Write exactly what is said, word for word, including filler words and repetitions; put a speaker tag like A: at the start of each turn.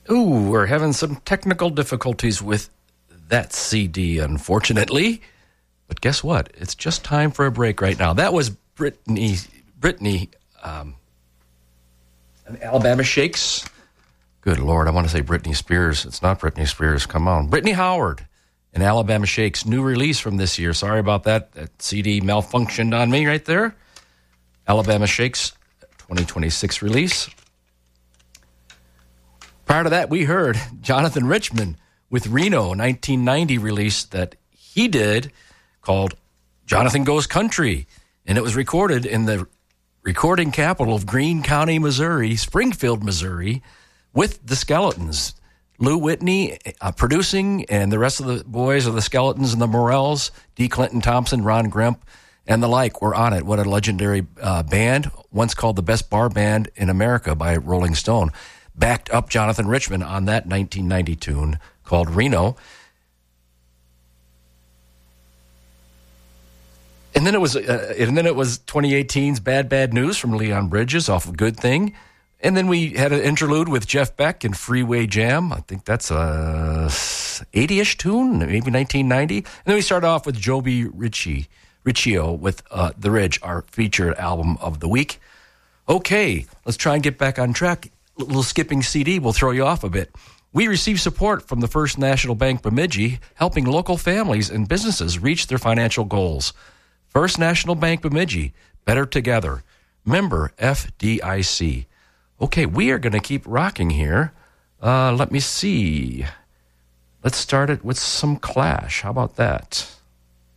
A: Ooh, we're having some technical difficulties with that C D, unfortunately. But guess what? It's just time for a break right now. That was Brittany, Brittany, um, and Alabama Shakes. Good Lord, I want to say Britney Spears. It's not Britney Spears. Come on. Brittany Howard and Alabama Shakes, new release from this year. Sorry about that. That C D malfunctioned on me right there. Alabama Shakes, twenty twenty-six release. Prior to that, we heard Jonathan Richman with Reno, nineteen ninety release that he did called Jonathan Goes Country. And it was recorded in the recording capital of Greene County, Missouri, Springfield, Missouri, with the Skeletons. Lou Whitney uh, producing, and the rest of the boys of the Skeletons and the Morels, D. Clinton Thompson, Ron Grimp, and the like were on it. What a legendary uh, band, once called the best bar band in America by Rolling Stone. Backed up Jonathan Richman on that nineteen ninety tune called Reno. And then it was, uh, and then it was twenty eighteen's Bad Bad News from Leon Bridges off of Good Thing. And then we had an interlude with Jeff Beck and Freeway Jam. I think that's a eighty-ish tune, maybe nineteen ninety. And then we started off with Joby Ritchie, Riccio with uh, The Ridge, our featured album of the week. Okay, let's try and get back on track. A little skipping C D will throw you off a bit. We receive support from the First National Bank Bemidji, helping local families and businesses reach their financial goals. First National Bank Bemidji, better together. Member F D I C. Okay, we are going to keep rocking here. Uh, let me see. Let's start it with some Clash. How about that?